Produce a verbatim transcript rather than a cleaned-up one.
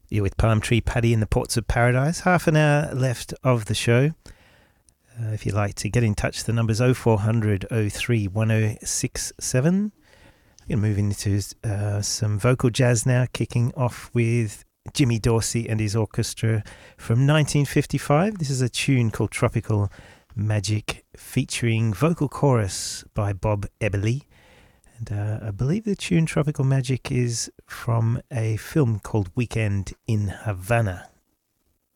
You're with Palm Tree Paddy in the Ports of Paradise. Half an hour left of the show. Uh, if you'd like to get in touch, the number's oh four hundred oh three one oh six seven. We're moving into uh, some vocal jazz now, kicking off with Jimmy Dorsey and his orchestra from nineteen fifty-five. This is a tune called Tropical Magic, featuring vocal chorus by Bob Ebberly. And uh, I believe the tune Tropical Magic is from a film called Weekend in Havana.